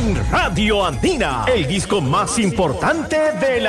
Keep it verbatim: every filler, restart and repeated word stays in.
en Radio Andina, el disco más importante de la